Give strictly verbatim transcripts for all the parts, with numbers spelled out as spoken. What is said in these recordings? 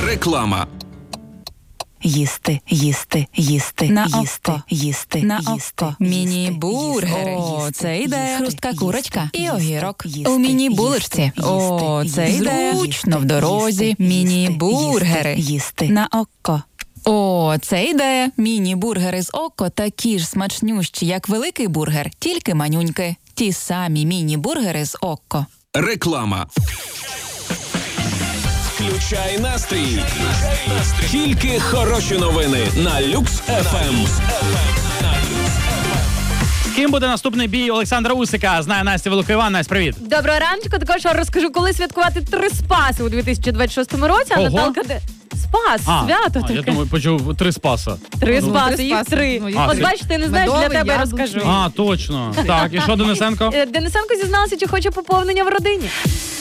Реклама. Їсти, їсти, їсти, На їсти, око. їсти, На їсти, око. Міні-бургери. О, це ідея. Хрустка курочка і огірок. їсти, У міні-булочці. їсти, О, їсти, це ідея. їсти, Зручно в їсти, дорозі. їсти, Міні-бургери. їсти. На око. О, це ідея. Міні-бургери з око такі ж смачнющі, як великий бургер, тільки манюньки. Ті самі міні-бургери з око. Реклама. Включай настрій. Тільки хороші новини на Люкс еф ем. Ким буде наступний бій Олександра Усика? Знає Настя Великоїван. Настя, привіт. Доброго раночку. Також розкажу, коли святкувати три спаси у дві тисячі двадцять шостому році. А Ого. Наталка де... Спас, А, свято а, таке. я думаю, почув три спаса. Три Ну, спаси, три їх спаси. три. Ну, А, От три. бачиш, ти не знаєш, для Медовий, тебе яблучний. розкажу. А, точно. Так, і що Денисенко? Е, Денисенко зізналася, чи хоче поповнення в родині.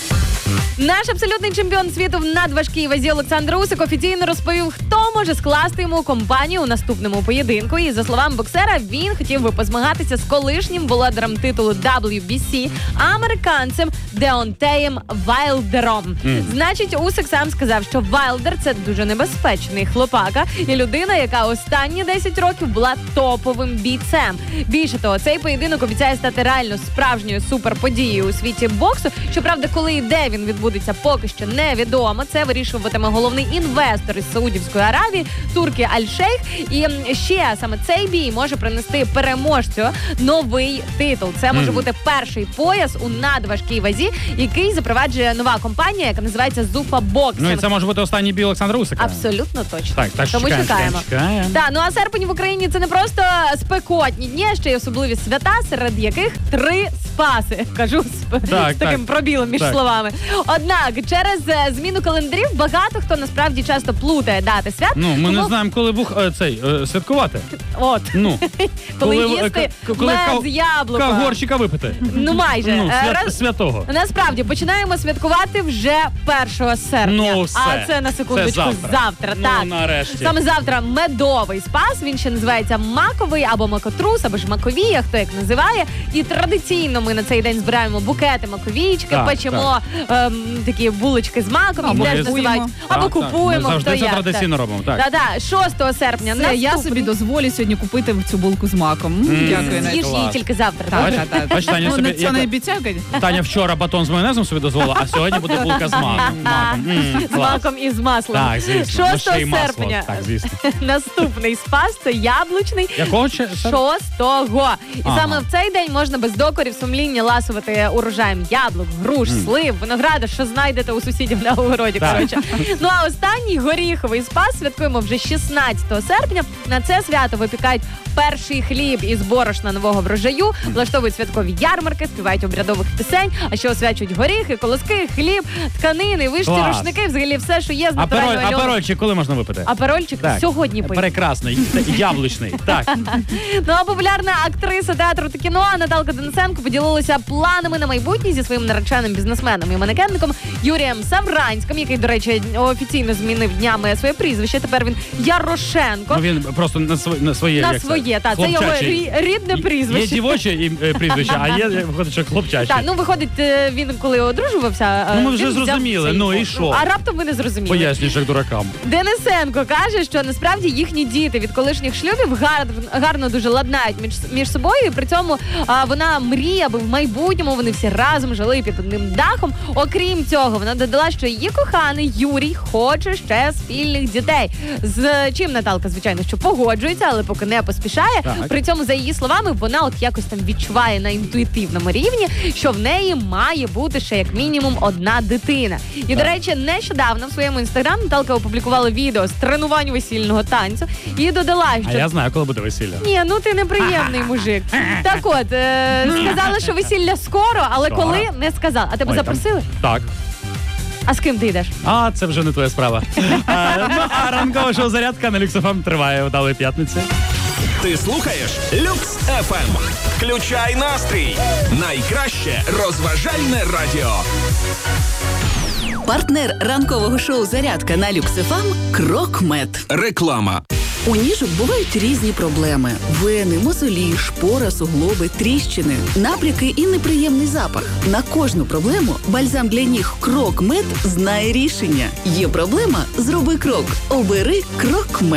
Наш абсолютний чемпіон світу в надважкій вазі Олександр Усик офіційно розповів, хто може скласти йому компанію у наступному поєдинку. І, за словами боксера, він хотів би позмагатися з колишнім володарем титулу дабл ю бі сі, американцем Деонтеєм Вайлдером. Mm. Значить, Усик сам сказав, що Вайлдер – це дуже небезпечний хлопака і людина, яка останні десять років була топовим бійцем. Більше того, цей поєдинок обіцяє стати реально справжньою суперподією у світі боксу. Щоправда, коли і де він відбудеться, поки що невідомо. Це вирішуватиме головний інвестор із Саудівської Аравії, турки Аль-Шейх. І ще саме цей бій може принести переможцю новий титул. Це може Mm. бути перший пояс у надважкій вазі, який запроваджує нова компанія, яка називається Зуфа Боксинг. Ну і це може бути останній бій Олександра Усика. Абсолютно точно. Так, так що Тому чекаємо, чекаємо. чекаємо. Так, ну а серпень в Україні це не просто спекотні дні, а ще й особливі свята, серед яких три спаси. Кажу з, Так, з так. таким пробілом між Так. словами. Однак, через е, зміну календарів багато хто насправді часто плутає дати свят. Ну, ми не Тому- знаємо, коли бух е, цей е, святкувати. От. Ну, Коли коли- їсти к- коли мед кав- з яблука. Кагорчика випити. Ну майже. Ну, Е, свят, раз- святого. Насправді, починаємо святкувати вже першого серпня. Ну, все. А це на секундочку Це завтра. Ну, так. нарешті. Саме завтра медовий спас, він ще називається маковий або макотрус, або ж маковія, хто як називає. І традиційно ми на цей день збираємо букети маковічки, Так, печемо ем, такі булочки з маком, Або їх теж купуємо. називають. Або Так, так. купуємо, Ми завжди хто це як. традиційно робимо, так. Да-да, шостого серпня. Все, я наступний. собі дозволю сьогодні купити цю булку з маком. М, М. Дякую, З'їж Настя. її Клас. тільки завтра. Так, добре? так, так. Бач, Таня Ну, собі- не- це не яка- обіцяю, звісно. Таня вчора батон з майонезом собі дозволила, а сьогодні буде булка з маком. маком. М, З клас. маком і з маслом. Так, звісно. Ну, ще й шостого масло. серпня. Так, звісно. Наступний спас це яблучний. Якого ще? Шостого. І Ага. саме в цей день можна без докорів сумління ласувати урожаєм яблук, груш, Мм. слив, винограда, що знайдете у сусідів на огороді. Так. Коротше. Ну а останній горіховий спас святкуємо вже шістнадцятого серпня. На це свято випікають перший хліб із борошна нового врожаю, влаштовують святкові ярмарки, співають обрядових пісень, а ще освячують горіхи, колоски, хліб, тканини, вишті, Клас. рушники, взагалі все, що є з Апероль, натурального льону. аперольчик коли можна випити? Аперольчик Так. сьогодні пий. Прекрасний, яблучний. Так. Ну а популярна актриса театру та кіно Наталка Денисенко поділилася планами на майбутнє зі своїм нареченим бізнесменом і манекенником Юрієм Савранським, який, до речі, офіційно змінив днями своє прізвище. Тепер він Ярошенко. Ну він просто на своє, на своє, На як це, своє, так, це його хлопчаче. рі- рідне Є прізвище. дівоче і, е, прізвище, а є, виходить, що хлопчаче. Так, ну виходить, е, він коли одружувався. е, Ну, ми вже він взяв зрозуміли, цей ну, і ім'я. що? А раптом ви не зрозуміли. Пояснюєш як дуракам. Денисенко каже, що насправді їхні діти від колишніх шлюбів гарно, гарно дуже ладнають між, між собою. І при цьому а, вона мріє, аби в майбутньому вони всі разом жили під одним дахом. Окрім цього, вона додала, що її коханий Юрій хоче ще спільних дітей. З чим Наталка, звичайно, що погоджується, але поки не поспішає. Так. При цьому, за її словами, вона от якось там відчуває на інтуїтивному рівні, що в неї має бути ще як мінімум одна дитина. І, до речі, нещодавно в своєму інстаграм Наталка опублікувала відео з тренувань весільного танцю і додала, А що я знаю, коли буде весілля. ні, ну ти неприємний мужик. Так от, е, сказала, що весілля скоро, але Скоро. коли не сказала. А тебе Ой, запросили? Там... Так. А з ким ти йдеш? А, це вже не твоя справа. а, ну, а ранкова шоу «Зарядка» на Люкс еф ем триває. Удалої п'ятниці. Ти слухаєш Люкс еф ем. Включай настрій. Найкраще розважальне радіо. Партнер ранкового шоу «Зарядка» на Люкс еф ем – Крокмед. Реклама. У ніжок бувають різні проблеми: вени, мозолі, шпора, суглоби, тріщини, набряки і неприємний запах. На кожну проблему бальзам для ніг Крок Мед знає рішення. Є проблема – зроби крок. Обери Крок Мед.